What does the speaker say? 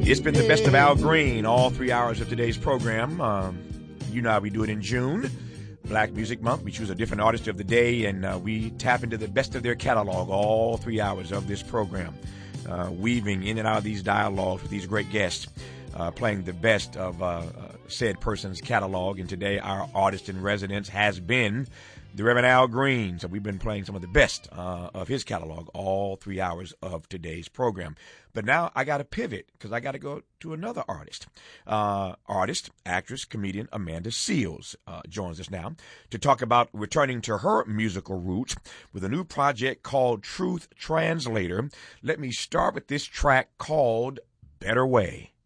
It's been the best of Al Green, all 3 hours of today's program. You know how we do it in June, Black Music Month. We choose a different artist of the day, and we tap into the best of their catalog all 3 hours of this program, weaving in and out of these dialogues with these great guests, playing the best of said person's catalog. And today, our artist in residence has been the Reverend Al Green. So we've been playing some of the best of his catalog all 3 hours of today's program. But now I got to pivot because I got to go to another artist. Artist, actress, comedian Amanda Seales joins us now to talk about returning to her musical roots with a new project called Truth Translator. Let me start with this track called Better Way.